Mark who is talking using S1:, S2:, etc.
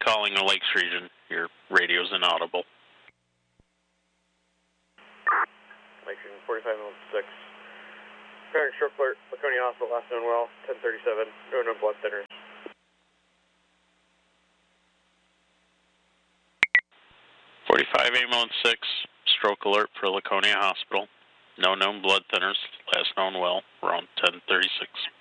S1: calling the Lakes region. Your radio's inaudible.
S2: Lakes region 4506. Current stroke alert, Laconia Hospital, last known well, 1037. No known blood thinners.
S1: 45 AIM-06, stroke alert for Laconia Hospital. No known blood thinners, last known well, around 1036.